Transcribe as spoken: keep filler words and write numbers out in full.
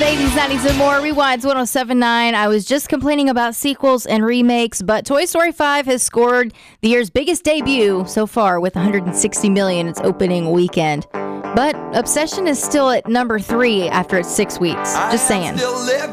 with eighties, nineties, and more. Rewinds one oh seven point nine. I was just complaining about sequels and remakes, but Toy Story five has scored the year's biggest debut so far with one hundred sixty million dollars its opening weekend. But Obsession is still at number three after its six weeks. Just saying.